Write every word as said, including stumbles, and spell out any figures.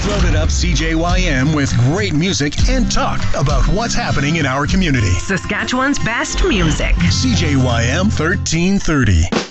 We've loaded up C J Y M with great music and talk about what's happening in our community. Saskatchewan's best music. C J Y M thirteen thirty.